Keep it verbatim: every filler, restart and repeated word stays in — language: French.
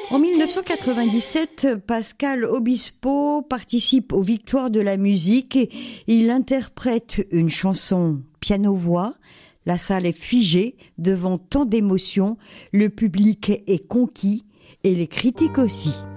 En mille neuf cent quatre-vingt-dix-sept, Pascal Obispo participe aux Victoires de la musique et il interprète une chanson piano-voix. La salle est figée devant tant d'émotions, le public est conquis et les critiques aussi.